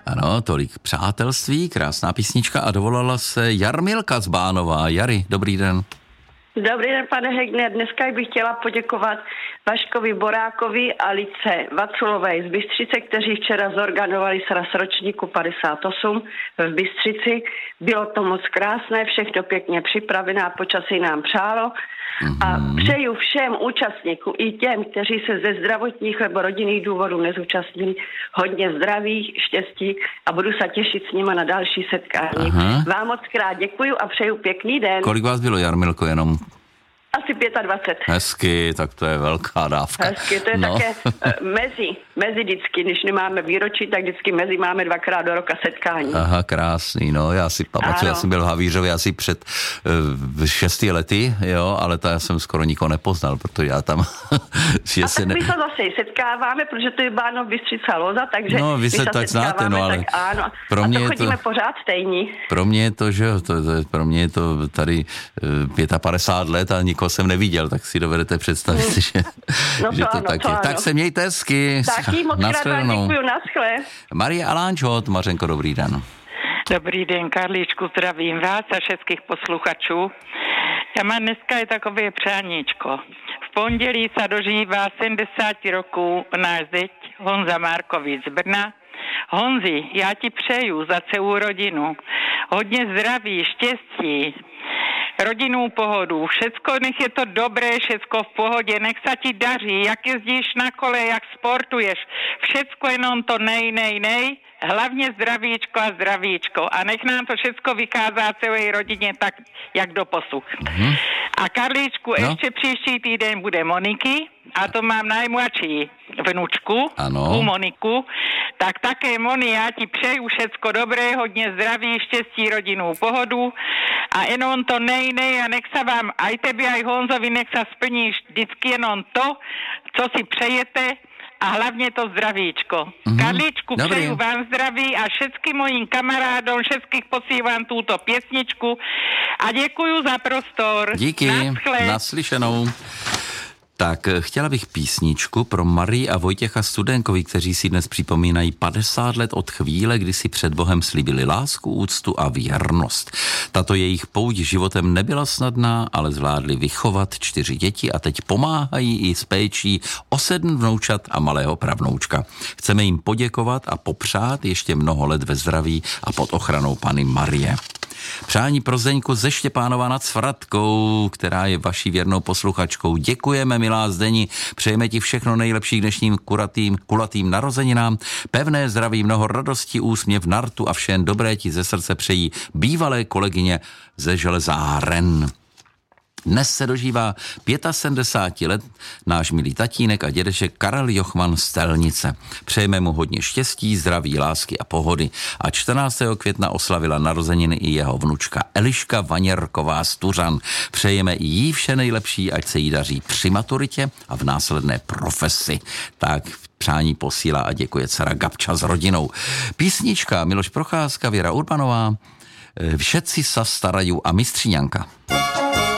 Ano, tolik přátelství, krásná písnička a dovolala se Jarmilka z Bánova. Jari, dobrý den. Dobrý den, pane Hegner. Dneska bych chtěla poděkovat Vaškovi Borákovi a Lice Vaculové z Bystřice, kteří včera zorganizovali sraz ročníku 58 v Bystřici. Bylo to moc krásné, všechno pěkně připravené a počasí nám přálo. A přeju všem účastníkům i těm, kteří se ze zdravotních nebo rodinných důvodů nezúčastnili, hodně zdraví, štěstí a budu se těšit s nima na další setkání. Vám moc krát děkuju a přeju pěkný den. Kolik vás bylo, Jarmilko, jenom? Asi 25. Hezky, tak to je velká dávka. Hezky, to je také mezi vždycky, když nemáme výročí, tak vždycky mezi máme 2krát do roka setkání. Aha, krásný, no, já si pamatuju, já jsem byl v Havířově asi před 6 lety, jo, ale to já jsem skoro nikoho nepoznal, protože já tam... my se zase setkáváme, protože to je Bánov, Bystřica, Loza, takže no, vy se tak znáte, no, ale ano, pro mě a to chodíme pořád stejní. Pro mě je to, že pro mě je to tady 55 let a nikoho jsem neviděl, tak si dovedete představit, že to tak je. Tak se mějte hezky. Taky moc krát vám děkuju, naschle. Marie Alánčo, Mařenko, dobrý den. Dobrý den, Karlíčku, zdravím vás a všetkých posluchačů. Já mám dneska je takové přáníčko. V pondělí se dožívá 70 roků náš zeď Honza Markovič z Brna. Honzi, já ti přeju za celou rodinu hodně zdraví, štěstí, rodinnou pohodu, všecko, nech je to dobré, všecko v pohodě, nech se ti daří, jak jezdíš na kole, jak sportuješ, všecko jenom to nej, hlavně zdravíčko a zdravíčko a nech nám to všecko vykázá celé rodině tak, jak doposud. A Karlíčku, ještě příští týden bude Moniky a to mám najmladší vnučku, u Moniku, tak také Moni, já ti přeju všecko dobré, hodně zdraví, štěstí, rodinnou pohodu a jenom to nej a nech se vám, aj tebe, aj Honzovi, nech se splní vždycky jenom to, co si přejete a hlavně to zdravíčko. Karlíčku, přeju vám zdraví a všetkým mojím kamarádom, všetkých posílám túto piesničku a děkuju za prostor. Díky, naslyšenou. Tak chtěla bych písničku pro Marii a Vojtěcha Studenkovi, kteří si dnes připomínají 50 let od chvíle, kdy si před Bohem slíbili lásku, úctu a věrnost. Tato jejich pouť životem nebyla snadná, ale zvládli vychovat 4 děti a teď pomáhají i s péčí o 7 vnoučat a malého pravnoučka. Chceme jim poděkovat a popřát ještě mnoho let ve zdraví a pod ochranou Panny Marie. Přání pro Zdeňku ze Štěpánova nad Svratkou, která je vaší věrnou posluchačkou. Děkujeme, milá Zdeni, přejeme ti všechno nejlepší k dnešním kulatým narozeninám. Pevné zdraví, mnoho radosti, úsměv, nartu a všem dobré ti ze srdce přejí bývalé kolegyně ze Železáren. Dnes se dožívá 75 let náš milý tatínek a dědeček Karel Jochman z Telnice. Přejeme mu hodně štěstí, zdraví, lásky a pohody. A 14. května oslavila narozeniny i jeho vnučka Eliška Vaněrková z Tuřan. Přejeme i jí vše nejlepší, ať se jí daří při maturitě a v následné profesi. Tak přání posílá a děkuje dcera Gabča s rodinou. Písnička Miloš Procházka, Věra Urbanová, Všetci sa starajú a Mistříňanka.